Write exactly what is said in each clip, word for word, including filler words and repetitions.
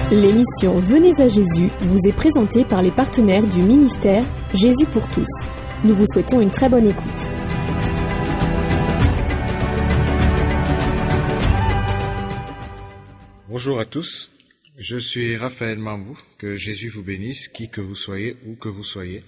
L'émission Venez à Jésus vous est présentée par les partenaires du ministère Jésus pour tous. Nous vous souhaitons une très bonne écoute. Bonjour à tous, je suis Raphaël Mambou, que Jésus vous bénisse, qui que vous soyez, où que vous soyez.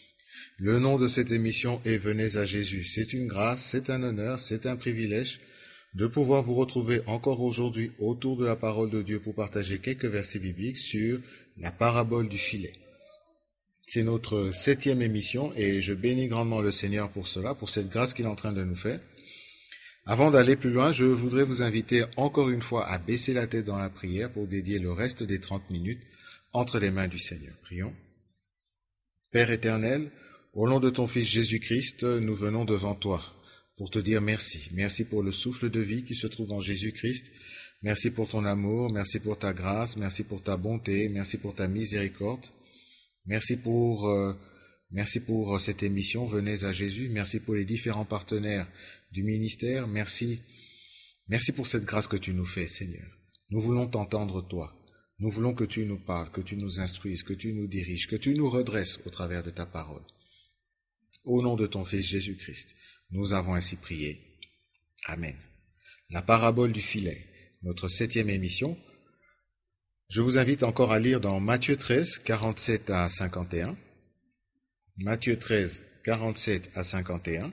Le nom de cette émission est Venez à Jésus. C'est une grâce, c'est un honneur, c'est un privilège de pouvoir vous retrouver encore aujourd'hui autour de la parole de Dieu pour partager quelques versets bibliques sur la parabole du filet. C'est notre septième émission et je bénis grandement le Seigneur pour cela, pour cette grâce qu'il est en train de nous faire. Avant d'aller plus loin, je voudrais vous inviter encore une fois à baisser la tête dans la prière pour dédier le reste des trente minutes entre les mains du Seigneur. Prions. Père éternel, au nom de ton Fils Jésus-Christ, nous venons devant toi pour te dire merci. Merci pour le souffle de vie qui se trouve en Jésus-Christ. Merci pour ton amour, merci pour ta grâce, merci pour ta bonté, merci pour ta miséricorde. Merci pour, euh, merci pour cette émission Venez à Jésus. Merci pour les différents partenaires du ministère. Merci, merci pour cette grâce que tu nous fais, Seigneur. Nous voulons t'entendre, toi. Nous voulons que tu nous parles, que tu nous instruises, que tu nous diriges, que tu nous redresses au travers de ta parole. Au nom de ton Fils Jésus-Christ, nous avons ainsi prié. Amen. La parabole du filet, notre septième émission. Je vous invite encore à lire dans Matthieu treize, quarante-sept à cinquante et un. Matthieu treize, quarante-sept à cinquante et un.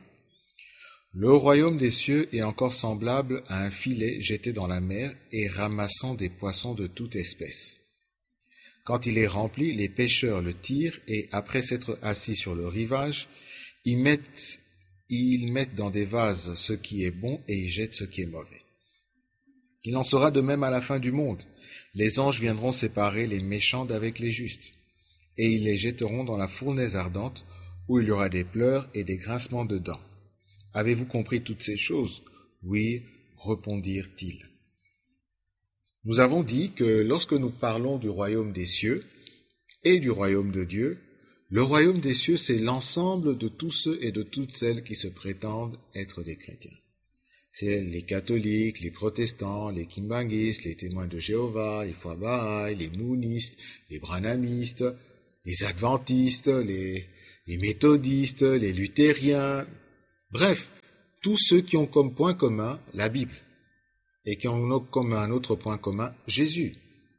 Le royaume des cieux est encore semblable à un filet jeté dans la mer et ramassant des poissons de toute espèce. Quand il est rempli, les pêcheurs le tirent et, après s'être assis sur le rivage, ils mettent, ils mettent dans des vases ce qui est bon et ils jettent ce qui est mauvais. Il en sera de même à la fin du monde. Les anges viendront séparer les méchants d'avec les justes, et ils les jetteront dans la fournaise ardente, où il y aura des pleurs et des grincements de dents. Avez-vous compris toutes ces choses? Oui, répondirent-ils. Nous avons dit que lorsque nous parlons du royaume des cieux et du royaume de Dieu, le royaume des cieux, c'est l'ensemble de tous ceux et de toutes celles qui se prétendent être des chrétiens. C'est les catholiques, les protestants, les kimbanguistes, les témoins de Jéhovah, les foi Baha'i, les moonistes, les branhamistes, les adventistes, les, les méthodistes, les luthériens, bref, tous ceux qui ont comme point commun la Bible et qui ont comme un autre point commun Jésus.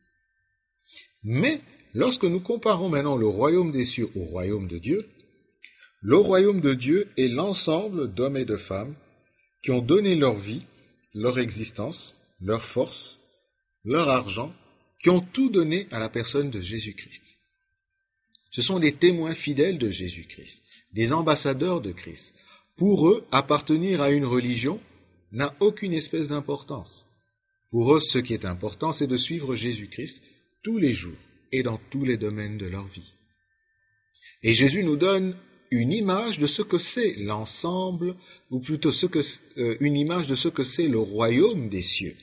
Mais lorsque nous comparons maintenant le royaume des cieux au royaume de Dieu, le royaume de Dieu est l'ensemble d'hommes et de femmes qui ont donné leur vie, leur existence, leur force, leur argent, qui ont tout donné à la personne de Jésus-Christ. Ce sont des témoins fidèles de Jésus-Christ, des ambassadeurs de Christ. Pour eux, appartenir à une religion n'a aucune espèce d'importance. Pour eux, ce qui est important, c'est de suivre Jésus-Christ tous les jours et dans tous les domaines de leur vie. Et Jésus nous donne une image de ce que c'est l'ensemble, ou plutôt ce que, euh, une image de ce que c'est le royaume des cieux.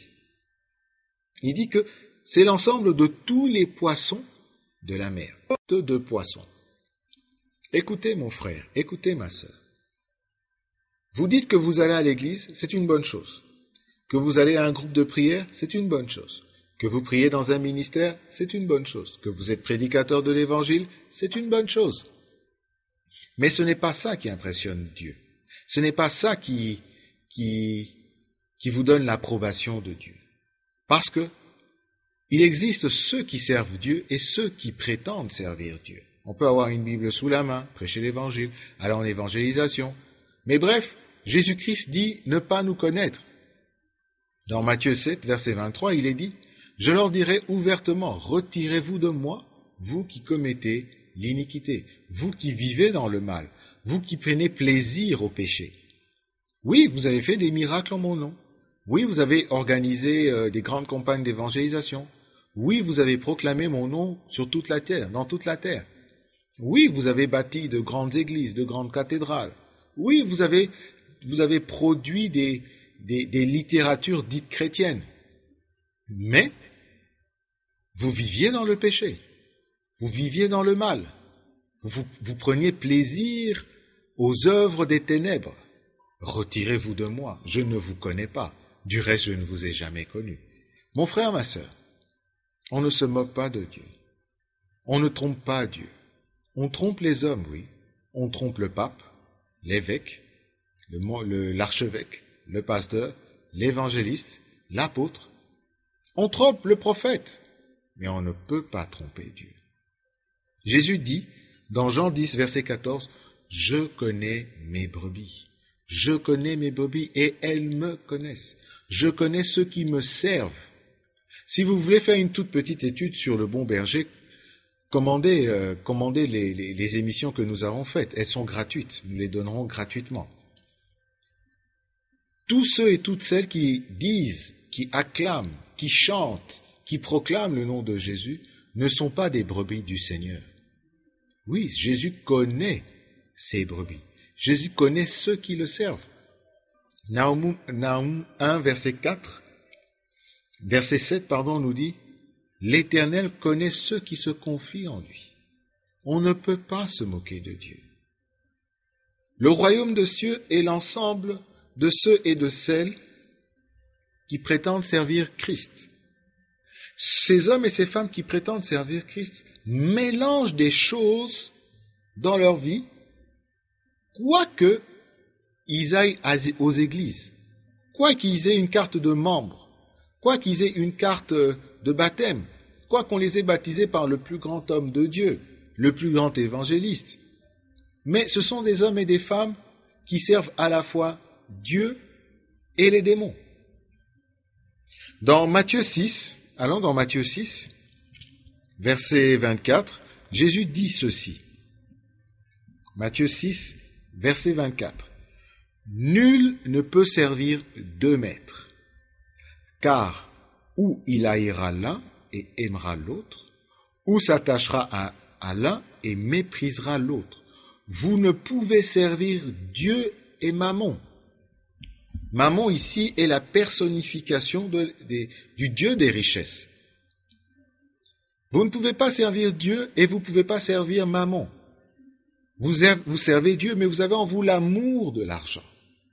Il dit que c'est l'ensemble de tous les poissons de la mer, de, de poissons. Écoutez mon frère, écoutez ma sœur. Vous dites que vous allez à l'église, c'est une bonne chose. Que vous allez à un groupe de prière, c'est une bonne chose. Que vous priez dans un ministère, c'est une bonne chose. Que vous êtes prédicateur de l'évangile, c'est une bonne chose. Mais ce n'est pas ça qui impressionne Dieu. Ce n'est pas ça qui, qui, qui vous donne l'approbation de Dieu. Parce que il existe ceux qui servent Dieu et ceux qui prétendent servir Dieu. On peut avoir une Bible sous la main, prêcher l'évangile, aller en évangélisation. Mais bref, Jésus-Christ dit ne pas nous connaître. Dans Matthieu sept, verset vingt-trois, il est dit « Je leur dirai ouvertement, retirez-vous de moi, vous qui commettez l'iniquité, vous qui vivez dans le mal, vous qui prenez plaisir au péché. Oui, vous avez fait des miracles en mon nom. Oui, vous avez organisé euh, des grandes campagnes d'évangélisation. Oui, vous avez proclamé mon nom sur toute la terre, dans toute la terre. Oui, vous avez bâti de grandes églises, de grandes cathédrales. Oui, vous avez, vous avez produit des, des, des littératures dites chrétiennes. Mais vous viviez dans le péché. Vous viviez dans le mal. Vous, vous preniez plaisir aux œuvres des ténèbres. Retirez-vous de moi, je ne vous connais pas. Du reste, je ne vous ai jamais connu. Mon frère, ma sœur, On ne se moque pas de Dieu. On ne trompe pas Dieu. On trompe les hommes, oui. On trompe le pape, l'évêque, le, le, l'archevêque, le pasteur, l'évangéliste, l'apôtre. On trompe le prophète, mais on ne peut pas tromper Dieu. Jésus dit, dans Jean dix, verset quatorze, « Je connais mes brebis. Je connais mes brebis et elles me connaissent. Je connais ceux qui me servent. » Si vous voulez faire une toute petite étude sur le bon berger, commandez, euh, commandez les, les, les émissions que nous avons faites. Elles sont gratuites. Nous les donnerons gratuitement. Tous ceux et toutes celles qui disent, qui acclament, qui chantent, qui proclament le nom de Jésus, ne sont pas des brebis du Seigneur. Oui, Jésus connaît ses brebis. Jésus connaît ceux qui le servent. Naoum, Naoum un, verset quatre, verset sept, pardon, nous dit « L'Éternel connaît ceux qui se confient en lui. » On ne peut pas se moquer de Dieu. Le royaume des cieux est l'ensemble de ceux et de celles qui prétendent servir Christ. Ces hommes et ces femmes qui prétendent servir Christ mélangent des choses dans leur vie, quoique ils aillent aux églises, quoi qu'ils aient une carte de membre, quoi qu'ils aient une carte de baptême, quoi qu'on les ait baptisés par le plus grand homme de Dieu, le plus grand évangéliste. Mais ce sont des hommes et des femmes qui servent à la fois Dieu et les démons. Dans Matthieu six, allons dans Matthieu six, verset vingt-quatre, Jésus dit ceci. Matthieu six, verset vingt-quatre. Nul ne peut servir deux maîtres, car ou il haïra l'un et aimera l'autre, ou s'attachera à, à l'un et méprisera l'autre. Vous ne pouvez servir Dieu et Mammon. Mammon ici est la personnification de, de, du Dieu des richesses. Vous ne pouvez pas servir Dieu et vous ne pouvez pas servir Mammon. Vous, vous servez Dieu, mais vous avez en vous l'amour de l'argent,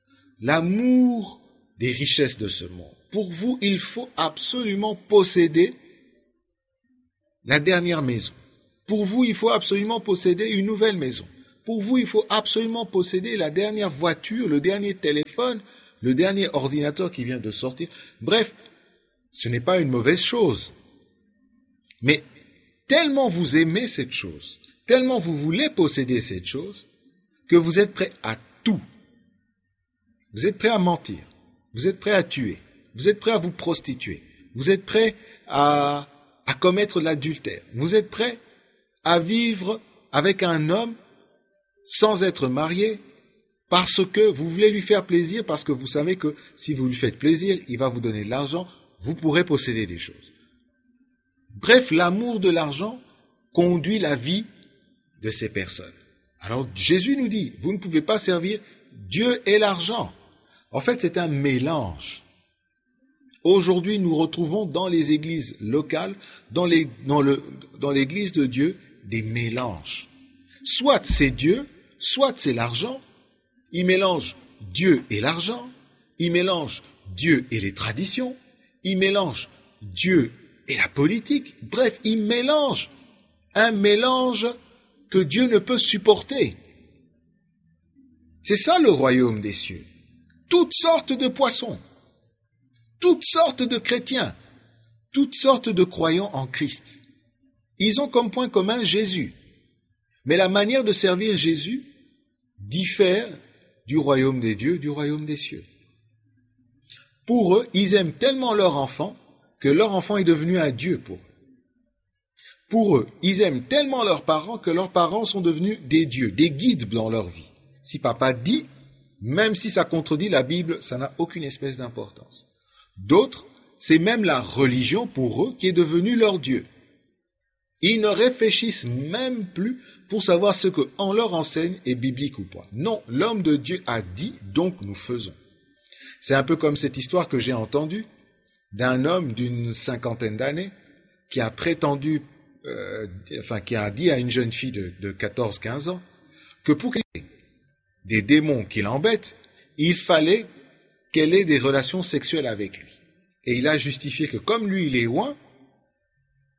l'amour des richesses de ce monde. Pour vous, il faut absolument posséder la dernière maison. Pour vous, il faut absolument posséder une nouvelle maison. Pour vous, il faut absolument posséder la dernière voiture, le dernier téléphone, le dernier ordinateur qui vient de sortir. Bref, ce n'est pas une mauvaise chose. Mais tellement vous aimez cette chose, tellement vous voulez posséder cette chose, que vous êtes prêt à tout. Vous êtes prêt à mentir, vous êtes prêt à tuer, vous êtes prêt à vous prostituer, vous êtes prêt à, à commettre l'adultère, vous êtes prêt à vivre avec un homme sans être marié, parce que vous voulez lui faire plaisir, parce que vous savez que si vous lui faites plaisir, il va vous donner de l'argent, vous pourrez posséder des choses. Bref, l'amour de l'argent conduit la vie de ces personnes. Alors Jésus nous dit, vous ne pouvez pas servir Dieu et l'argent. En fait, c'est un mélange. Aujourd'hui, nous retrouvons dans les églises locales, dans, les, dans, le, dans l'église de Dieu, des mélanges. Soit c'est Dieu, soit c'est l'argent. Ils mélangent Dieu et l'argent. Ils mélangent Dieu et les traditions. Ils mélangent Dieu et la politique. Bref, ils mélangent un mélange que Dieu ne peut supporter. C'est ça le royaume des cieux. Toutes sortes de poissons, toutes sortes de chrétiens, toutes sortes de croyants en Christ. Ils ont comme point commun Jésus. Mais la manière de servir Jésus diffère du royaume des dieux, du royaume des cieux. Pour eux, ils aiment tellement leur enfant que leur enfant est devenu un Dieu pour eux. Pour eux, ils aiment tellement leurs parents que leurs parents sont devenus des dieux, des guides dans leur vie. Si papa dit, même si ça contredit la Bible, ça n'a aucune espèce d'importance. D'autres, c'est même la religion pour eux qui est devenue leur Dieu. Ils ne réfléchissent même plus pour savoir ce qu'on leur enseigne est biblique ou pas. Non, l'homme de Dieu a dit, donc nous faisons. C'est un peu comme cette histoire que j'ai entendue d'un homme d'une cinquantaine d'années qui a prétendu, euh, enfin qui a dit à une jeune fille de, de quatorze quinze ans que pour qu'elle ait des démons qui l'embêtent, il fallait qu'elle ait des relations sexuelles avec lui. Et il a justifié que comme lui il est loin,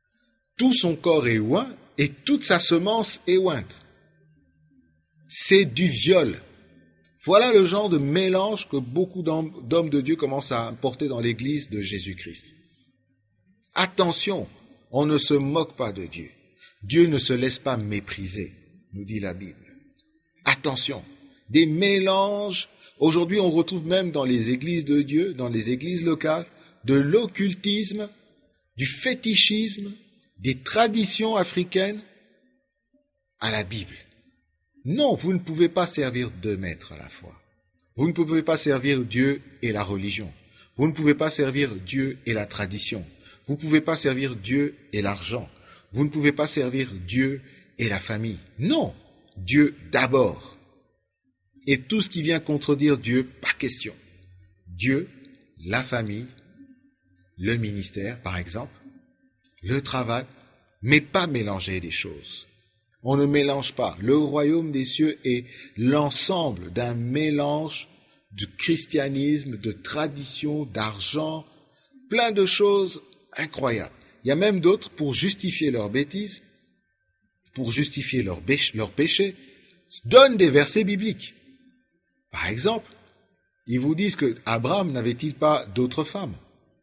tout son corps est oint et toute sa semence est ointe. C'est du viol. Voilà le genre de mélange que beaucoup d'hommes de Dieu commencent à porter dans l'Église de Jésus-Christ. Attention, on ne se moque pas de Dieu. Dieu ne se laisse pas mépriser, nous dit la Bible. Attention, des mélanges. Aujourd'hui, on retrouve même dans les églises de Dieu, dans les églises locales, de l'occultisme, du fétichisme, des traditions africaines à la Bible. Non, vous ne pouvez pas servir deux maîtres à la fois. Vous ne pouvez pas servir Dieu et la religion. Vous ne pouvez pas servir Dieu et la tradition. Vous ne pouvez pas servir Dieu et l'argent. Vous ne pouvez pas servir Dieu et la famille. Non, Dieu d'abord. Et tout ce qui vient contredire Dieu, pas question. Dieu, la famille, le ministère, par exemple, le travail, mais pas mélanger les choses. On ne mélange pas. Le royaume des cieux est l'ensemble d'un mélange de christianisme, de tradition, d'argent, plein de choses incroyables. Il y a même d'autres, pour justifier leurs bêtises, pour justifier leurs leur péchés, donnent des versets bibliques. Par exemple, ils vous disent que Abraham n'avait-il pas d'autres femmes?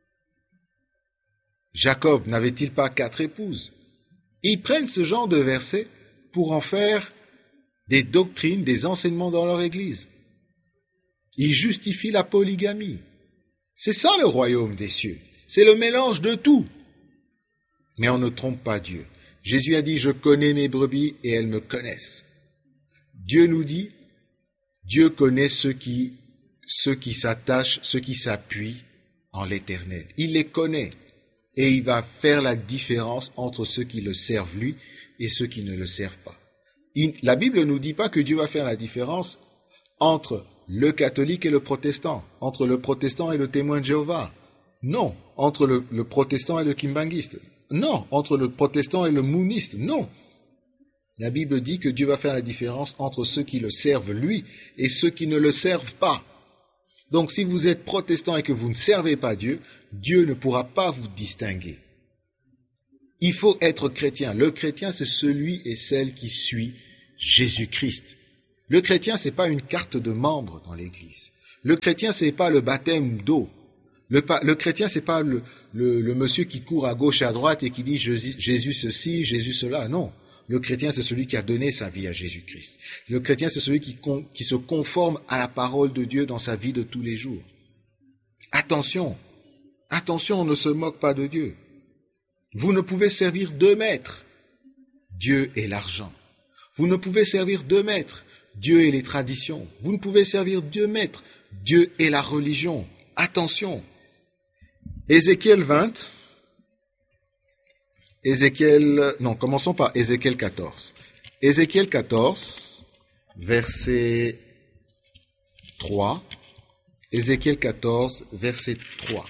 Jacob n'avait-il pas quatre épouses? Ils prennent ce genre de versets pour en faire des doctrines, des enseignements dans leur Église. Ils justifient la polygamie. C'est ça le royaume des cieux. C'est le mélange de tout. Mais on ne trompe pas Dieu. Jésus a dit, je connais mes brebis et elles me connaissent. Dieu nous dit, Dieu connaît ceux qui, ceux qui s'attachent, ceux qui s'appuient en l'Éternel. Il les connaît et il va faire la différence entre ceux qui le servent lui et ceux qui ne le servent pas. Il, la Bible ne nous dit pas que Dieu va faire la différence entre le catholique et le protestant, entre le protestant et le témoin de Jéhovah. Non, entre le, le protestant et le kimbanguiste. Non, entre le protestant et le mouniste. Non. La Bible dit que Dieu va faire la différence entre ceux qui le servent lui et ceux qui ne le servent pas. Donc si vous êtes protestant et que vous ne servez pas Dieu, Dieu ne pourra pas vous distinguer. Il faut être chrétien. Le chrétien, c'est celui et celle qui suit Jésus-Christ. Le chrétien, c'est pas une carte de membre dans l'Église. Le chrétien, c'est pas le baptême d'eau. Le, le chrétien, c'est pas le, le, le monsieur qui court à gauche et à droite et qui dit Jésus ceci, Jésus cela. Non. Le chrétien, c'est celui qui a donné sa vie à Jésus-Christ. Le chrétien, c'est celui qui, con, qui se conforme à la parole de Dieu dans sa vie de tous les jours. Attention, attention, on ne se moque pas de Dieu. Vous ne pouvez servir deux maîtres, Dieu et l'argent. Vous ne pouvez servir deux maîtres, Dieu et les traditions. Vous ne pouvez servir deux maîtres, Dieu et la religion. Attention. Ézéchiel vingt, Ézéchiel, non, commençons par Ézéchiel quatorze. Ézéchiel quatorze, verset trois. Ézéchiel quatorze, verset trois.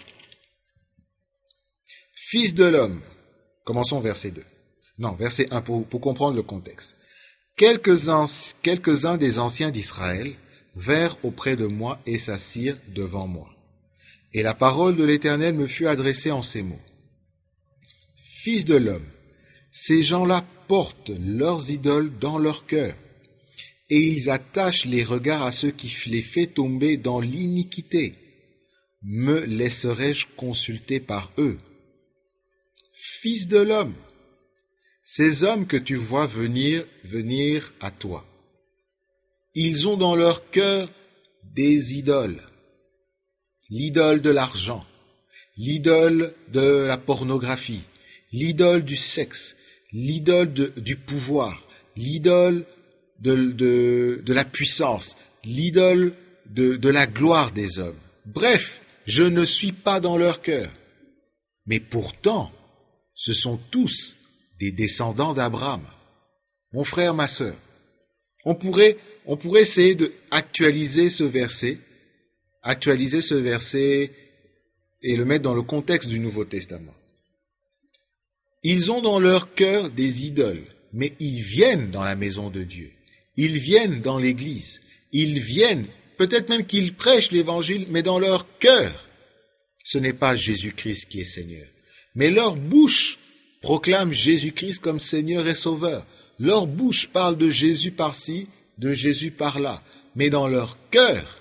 Fils de l'homme, commençons verset deux. Non, verset un, pour, pour comprendre le contexte. Quelques-uns, quelques-uns des anciens d'Israël vinrent auprès de moi et s'assirent devant moi. Et la parole de l'Éternel me fut adressée en ces mots. Fils de l'homme, ces gens-là portent leurs idoles dans leur cœur, et ils attachent les regards à ceux qui les fait tomber dans l'iniquité. Me laisserai-je consulter par eux? Fils de l'homme, ces hommes que tu vois venir, venir à toi, ils ont dans leur cœur des idoles. L'idole de l'argent, l'idole de la pornographie, l'idole du sexe, l'idole de, du pouvoir, l'idole de, de, de la puissance, l'idole de, de la gloire des hommes. Bref, je ne suis pas dans leur cœur. Mais pourtant, ce sont tous des descendants d'Abraham. Mon frère, ma sœur, on pourrait, on pourrait essayer d'actualiser ce verset, actualiser ce verset et le mettre dans le contexte du Nouveau Testament. Ils ont dans leur cœur des idoles, mais ils viennent dans la maison de Dieu. Ils viennent dans l'Église. Ils viennent, peut-être même qu'ils prêchent l'Évangile, mais dans leur cœur, ce n'est pas Jésus-Christ qui est Seigneur. Mais leur bouche proclament Jésus-Christ comme Seigneur et Sauveur. Leur bouche parle de Jésus par-ci, de Jésus par-là. Mais dans leur cœur,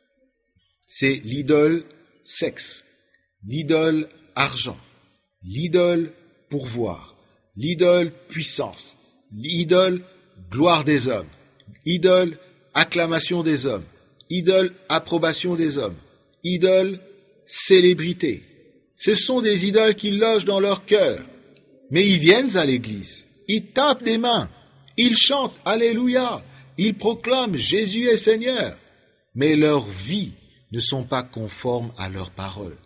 c'est l'idole sexe, l'idole argent, l'idole pourvoir, l'idole puissance, l'idole gloire des hommes, idole acclamation des hommes, idole approbation des hommes, idole célébrité. Ce sont des idoles qui logent dans leur cœur. Mais ils viennent à l'église, ils tapent des mains, ils chantent Alléluia, ils proclament Jésus est Seigneur, mais leurs vies ne sont pas conformes à leurs paroles.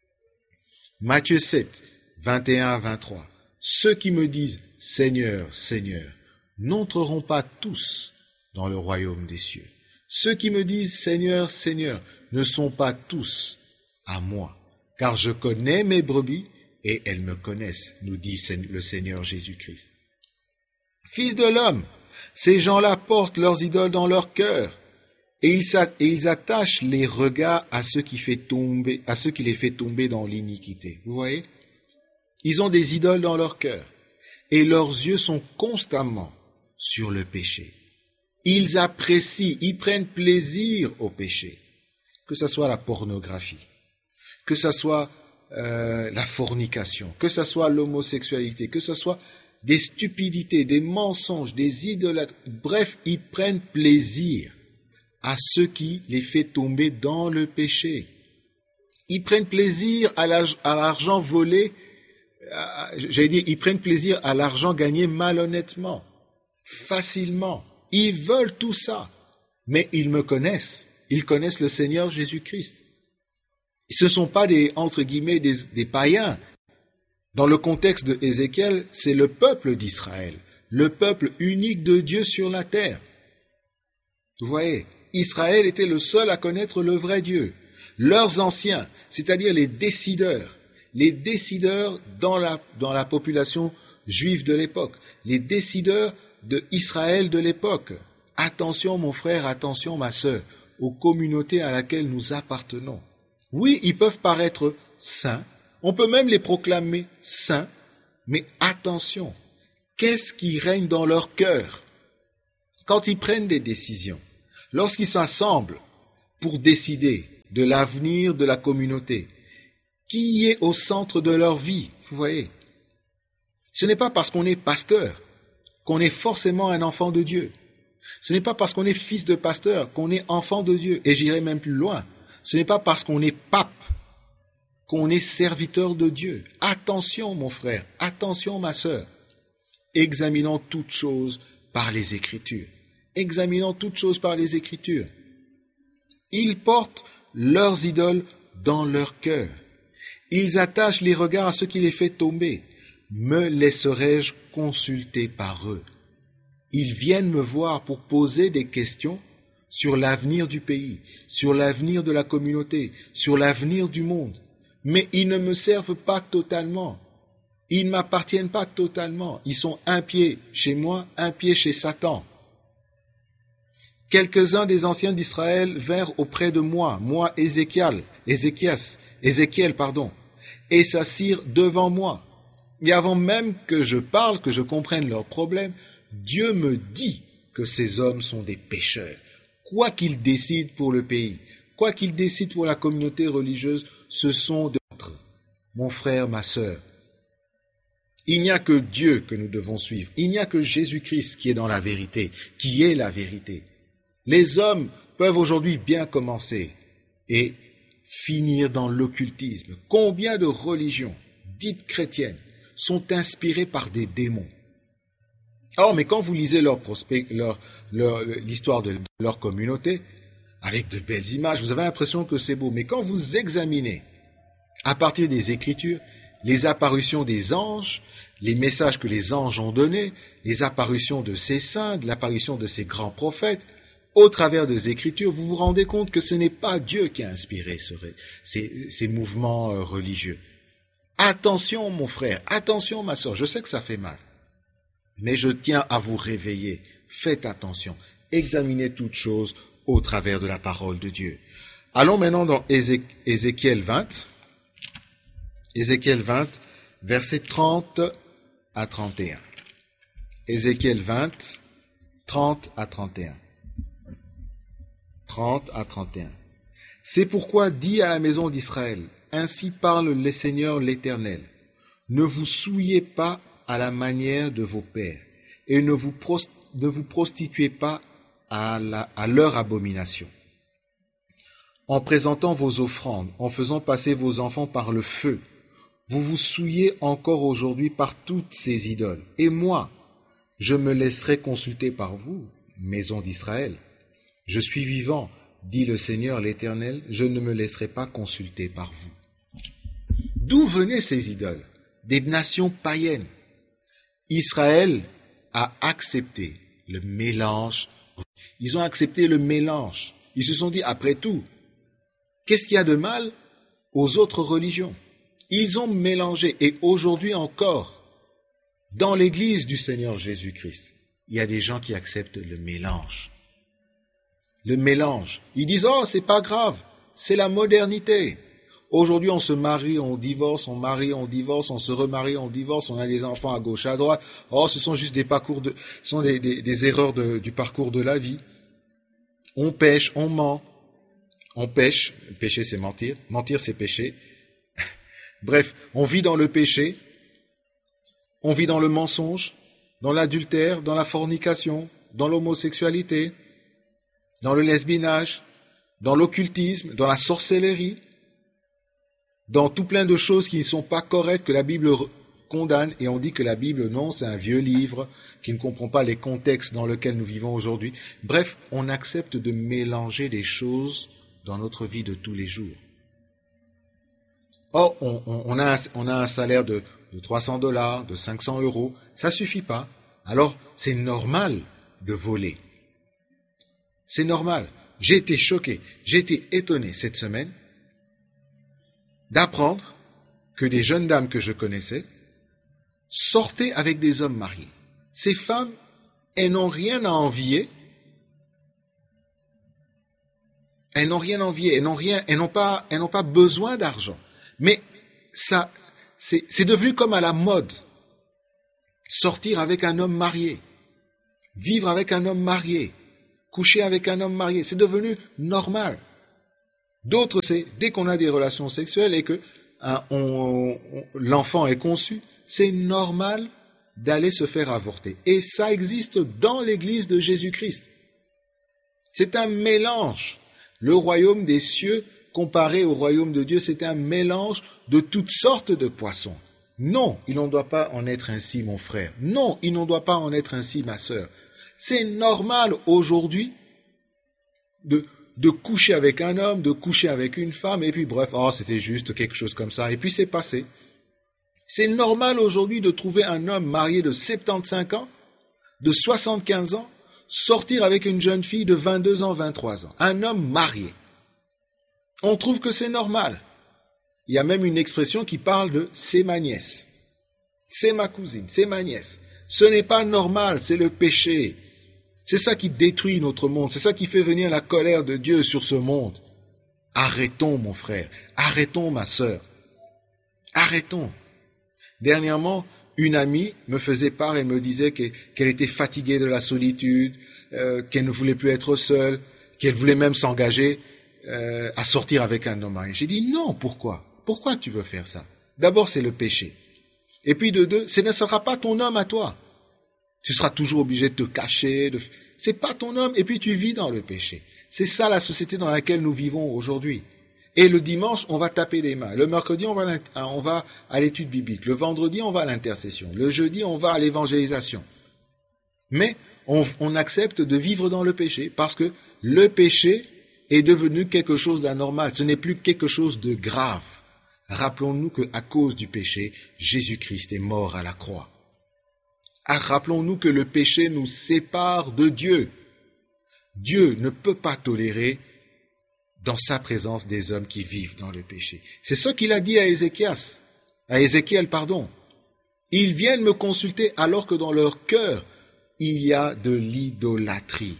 Matthieu sept, vingt et un à vingt-trois. Ceux qui me disent Seigneur, Seigneur, n'entreront pas tous dans le royaume des cieux. Ceux qui me disent Seigneur, Seigneur, ne sont pas tous à moi, car je connais mes brebis et elles me connaissent, nous dit le Seigneur Jésus-Christ. Fils de l'homme, ces gens-là portent leurs idoles dans leur cœur et ils, et ils attachent les regards à ceux qui fait tomber, à ceux qui les fait tomber dans l'iniquité. Vous voyez? Ils ont des idoles dans leur cœur et leurs yeux sont constamment sur le péché. Ils apprécient, ils prennent plaisir au péché, que ce soit la pornographie, que ce soit euh, la fornication, que ce soit l'homosexualité, que ce soit des stupidités, des mensonges, des idolâtries. Bref, ils prennent plaisir à ce qui les fait tomber dans le péché. Ils prennent plaisir à l'argent volé, j'allais dire, ils prennent plaisir à l'argent gagné malhonnêtement, facilement. Ils veulent tout ça, mais ils me connaissent. Ils connaissent le Seigneur Jésus-Christ. Ce ne sont pas des, entre guillemets, des, des païens. Dans le contexte de Ézéchiel, c'est le peuple d'Israël, le peuple unique de Dieu sur la terre. Vous voyez, Israël était le seul à connaître le vrai Dieu. Leurs anciens, c'est-à-dire les décideurs, les décideurs dans la, dans la population juive de l'époque, les décideurs de Israël de l'époque. Attention mon frère, attention ma sœur, aux communautés à laquelle nous appartenons. Oui, ils peuvent paraître saints, on peut même les proclamer saints, mais attention, qu'est-ce qui règne dans leur cœur quand ils prennent des décisions, lorsqu'ils s'assemblent pour décider de l'avenir de la communauté, qui est au centre de leur vie, vous voyez? Ce n'est pas parce qu'on est pasteur qu'on est forcément un enfant de Dieu. Ce n'est pas parce qu'on est fils de pasteur qu'on est enfant de Dieu. Et j'irai même plus loin. Ce n'est pas parce qu'on est pape qu'on est serviteur de Dieu. Attention mon frère, attention ma sœur. Examinons toutes choses par les Écritures. Examinons toutes choses par les Écritures. Ils portent leurs idoles dans leur cœur. Ils attachent les regards à ce qui les fait tomber. Me laisserai-je consulter par eux? Ils viennent me voir pour poser des questions sur l'avenir du pays, sur l'avenir de la communauté, sur l'avenir du monde. Mais ils ne me servent pas totalement. Ils ne m'appartiennent pas totalement. Ils sont un pied chez moi, un pied chez Satan. Quelques-uns des anciens d'Israël vinrent auprès de moi, moi Ézéchiel, Ézéchias, Ézéchiel, pardon, et s'assirent devant moi. Et avant même que je parle, que je comprenne leurs problèmes, Dieu me dit que ces hommes sont des pécheurs. Quoi qu'ils décident pour le pays, quoi qu'ils décident pour la communauté religieuse, ce sont d'autres. Mon frère, ma sœur, il n'y a que Dieu que nous devons suivre. Il n'y a que Jésus-Christ qui est dans la vérité, qui est la vérité. Les hommes peuvent aujourd'hui bien commencer et finir dans l'occultisme. Combien de religions dites chrétiennes sont inspirées par des démons? Or, mais quand vous lisez leur prospect, leur, leur, l'histoire de leur communauté, avec de belles images, vous avez l'impression que c'est beau. Mais quand vous examinez, à partir des Écritures, les apparitions des anges, les messages que les anges ont donnés, les apparitions de ces saints, de l'apparition de ces grands prophètes, au travers des Écritures, vous vous rendez compte que ce n'est pas Dieu qui a inspiré ce, ces, ces mouvements religieux. Attention mon frère, attention ma sœur, je sais que ça fait mal, mais je tiens à vous réveiller. Faites attention, examinez toutes choses au travers de la parole de Dieu. Allons maintenant dans Ézéchiel vingt, Ézéchiel vingt, versets trente à trente et un. Ézéchiel vingt, trente à trente et un. trente à trente et un. C'est pourquoi dis à la maison d'Israël, ainsi parle le Seigneur l'Éternel. Ne vous souillez pas à la manière de vos pères, et ne vous, prost- ne vous prostituez pas à, la, à leur abomination. En présentant vos offrandes, en faisant passer vos enfants par le feu, vous vous souillez encore aujourd'hui par toutes ces idoles. Et moi, je me laisserai consulter par vous, maison d'Israël. Je suis vivant, dit le Seigneur l'Éternel, je ne me laisserai pas consulter par vous. D'où venaient ces idoles? Des nations païennes. Israël a accepté le mélange. Ils ont accepté le mélange. Ils se sont dit, après tout, qu'est-ce qu'il y a de mal aux autres religions? Ils ont mélangé, et aujourd'hui encore, dans l'Église du Seigneur Jésus-Christ, il y a des gens qui acceptent le mélange. Le mélange. Ils disent, oh, c'est pas grave, c'est la modernité. Aujourd'hui, on se marie, on divorce, on marie, on divorce, on se remarie, on divorce, on a des enfants à gauche, à droite. Oh, ce sont juste des parcours de, ce sont des, des, des erreurs de, du parcours de la vie. On pêche, on ment. On pêche. Pécher, c'est mentir. Mentir, c'est pécher. Bref, on vit dans le péché. On vit dans le mensonge, dans l'adultère, dans la fornication, dans l'homosexualité, dans le lesbiennage, dans l'occultisme, dans la sorcellerie, dans tout plein de choses qui ne sont pas correctes, que la Bible condamne, et on dit que la Bible, non, c'est un vieux livre qui ne comprend pas les contextes dans lesquels nous vivons aujourd'hui. Bref, on accepte de mélanger des choses dans notre vie de tous les jours. Or, on, on, on, a, un, on a un salaire de, de trois cents dollars, de cinq cents euros, ça suffit pas. Alors, c'est normal de voler. C'est normal. J'ai été choqué, j'ai été étonné cette semaine d'apprendre que des jeunes dames que je connaissais sortaient avec des hommes mariés. Ces femmes, elles n'ont rien à envier. Elles n'ont rien à envier, elles n'ont rien, elles n'ont pas, elles n'ont pas besoin d'argent. Mais ça, c'est, c'est devenu comme à la mode. Sortir avec un homme marié, vivre avec un homme marié, coucher avec un homme marié, c'est devenu normal. D'autres, c'est dès qu'on a des relations sexuelles et que hein, on, on, l'enfant est conçu, c'est normal d'aller se faire avorter. Et ça existe dans l'Église de Jésus-Christ. C'est un mélange. Le royaume des cieux, comparé au royaume de Dieu, c'est un mélange de toutes sortes de poissons. Non, il n'en doit pas en être ainsi, mon frère. Non, il n'en doit pas en être ainsi, ma sœur. C'est normal aujourd'hui de, de coucher avec un homme, de coucher avec une femme, et puis bref, oh, c'était juste quelque chose comme ça, et puis c'est passé. C'est normal aujourd'hui de trouver un homme marié de soixante-quinze ans, de soixante-quinze ans, sortir avec une jeune fille de vingt-deux ans, vingt-trois ans. Un homme marié. On trouve que c'est normal. Il y a même une expression qui parle de « c'est ma nièce ». C'est ma cousine, c'est ma nièce. Ce n'est pas normal, c'est le péché. C'est ça qui détruit notre monde, c'est ça qui fait venir la colère de Dieu sur ce monde. Arrêtons, mon frère, arrêtons, ma sœur. Arrêtons. Dernièrement, une amie me faisait part et me disait qu'elle était fatiguée de la solitude, euh, qu'elle ne voulait plus être seule, qu'elle voulait même s'engager euh, à sortir avec un homme marié. J'ai dit non, pourquoi ? Pourquoi tu veux faire ça ? D'abord, c'est le péché. Et puis de deux, ce ne sera pas ton homme à toi. Tu seras toujours obligé de te cacher. De... C'est pas ton homme et puis tu vis dans le péché. C'est ça la société dans laquelle nous vivons aujourd'hui. Et le dimanche, on va taper les mains. Le mercredi, on va, on va à l'étude biblique. Le vendredi, on va à l'intercession. Le jeudi, on va à l'évangélisation. Mais on, on accepte de vivre dans le péché parce que le péché est devenu quelque chose d'anormal. Ce n'est plus quelque chose de grave. Rappelons-nous qu'à cause du péché, Jésus-Christ est mort à la croix. Rappelons-nous que le péché nous sépare de Dieu. Dieu ne peut pas tolérer dans sa présence des hommes qui vivent dans le péché. C'est ce qu'il a dit à Ézéchias, à Ézéchiel, pardon. Ils viennent me consulter alors que dans leur cœur, il y a de l'idolâtrie.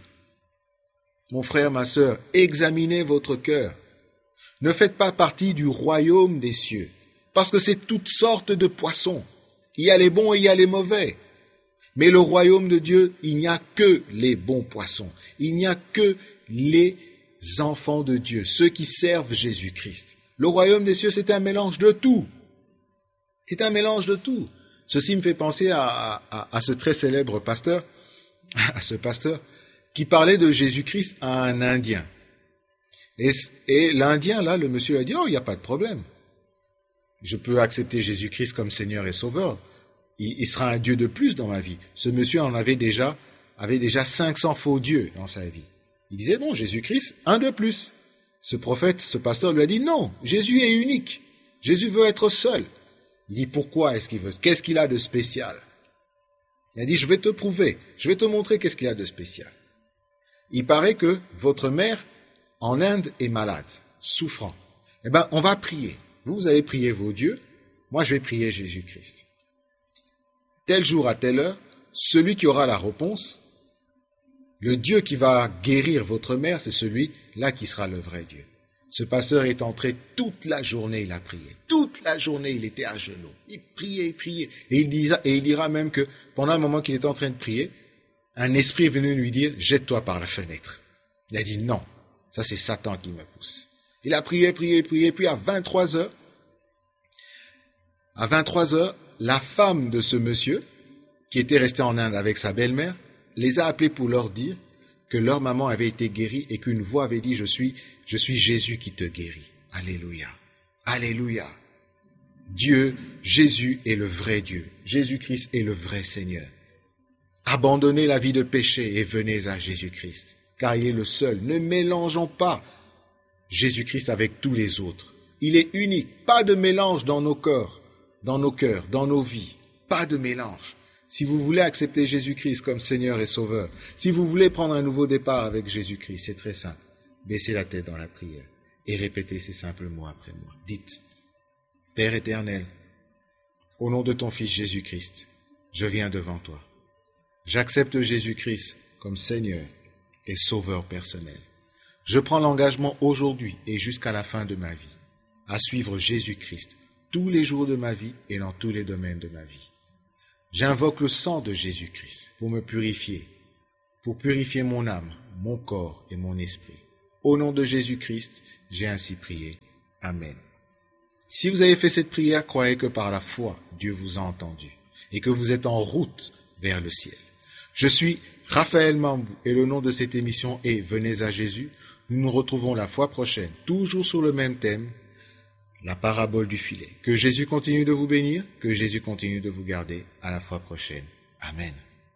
Mon frère, ma sœur, examinez votre cœur. Ne faites pas partie du royaume des cieux, parce que c'est toutes sortes de poissons. Il y a les bons et il y a les mauvais. Mais le royaume de Dieu, il n'y a que les bons poissons. Il n'y a que les enfants de Dieu, ceux qui servent Jésus-Christ. Le royaume des cieux, c'est un mélange de tout. C'est un mélange de tout. Ceci me fait penser à, à, à ce très célèbre pasteur, à ce pasteur, qui parlait de Jésus-Christ à un Indien. Et, et l'Indien, là, le monsieur a dit, oh, il n'y a pas de problème. Je peux accepter Jésus-Christ comme Seigneur et Sauveur. Il, il sera un Dieu de plus dans ma vie. Ce monsieur en avait déjà, avait déjà cinq cents faux dieux dans sa vie. Il disait, non, Jésus-Christ, un de plus. Ce prophète, ce pasteur lui a dit, non, Jésus est unique. Jésus veut être seul. Il dit, pourquoi est-ce qu'il veut? Qu'est-ce qu'il a de spécial? Il a dit, je vais te prouver, je vais te montrer qu'est-ce qu'il a de spécial. Il paraît que votre mère, en Inde, est malade, souffrant. Eh bien, on va prier. Vous, vous allez prier vos dieux. Moi, je vais prier Jésus-Christ. Tel jour à telle heure, celui qui aura la réponse, le Dieu qui va guérir votre mère, c'est celui-là qui sera le vrai Dieu. Ce pasteur est entré toute la journée, il a prié. Toute la journée, il était à genoux. Il priait, il priait. Et il, dira, et il dira même que pendant un moment qu'il était en train de prier, un esprit est venu lui dire, jette-toi par la fenêtre. Il a dit non, ça c'est Satan qui me pousse. Il a prié, prié, prié, puis à vingt-trois heures, à vingt-trois heures, la femme de ce monsieur, qui était resté en Inde avec sa belle-mère, les a appelés pour leur dire que leur maman avait été guérie et qu'une voix avait dit, je suis, je suis Jésus qui te guérit. Alléluia. Alléluia. Dieu, Jésus est le vrai Dieu. Jésus-Christ est le vrai Seigneur. Abandonnez la vie de péché et venez à Jésus-Christ, car il est le seul. Ne mélangeons pas Jésus-Christ avec tous les autres. Il est unique. Pas de mélange dans nos corps, dans nos cœurs, dans nos vies. Pas de mélange. Si vous voulez accepter Jésus-Christ comme Seigneur et Sauveur, si vous voulez prendre un nouveau départ avec Jésus-Christ, c'est très simple. Baissez la tête dans la prière et répétez ces simples mots après moi. Dites, Père éternel, au nom de ton Fils Jésus-Christ, je viens devant toi. J'accepte Jésus-Christ comme Seigneur et Sauveur personnel. Je prends l'engagement aujourd'hui et jusqu'à la fin de ma vie à suivre Jésus-Christ tous les jours de ma vie et dans tous les domaines de ma vie. J'invoque le sang de Jésus-Christ pour me purifier, pour purifier mon âme, mon corps et mon esprit. Au nom de Jésus-Christ, j'ai ainsi prié. Amen. Si vous avez fait cette prière, croyez que par la foi, Dieu vous a entendu et que vous êtes en route vers le ciel. Je suis Raphaël Mambou et le nom de cette émission est Venez à Jésus. Nous nous retrouvons la fois prochaine, toujours sur le même thème, la parabole du filet. Que Jésus continue de vous bénir, que Jésus continue de vous garder. À la fois prochaine. Amen.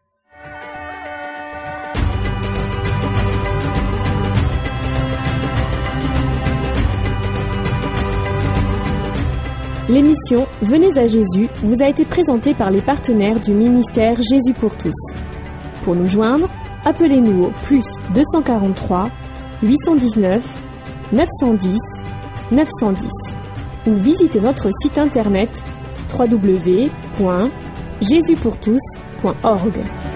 L'émission Venez à Jésus vous a été présentée par les partenaires du ministère Jésus pour tous. Pour nous joindre, appelez-nous au plus deux cent quarante-trois, huit cent dix-neuf, neuf cent dix, neuf cent dix ou visitez notre site internet w w w point jésus pour tous point org.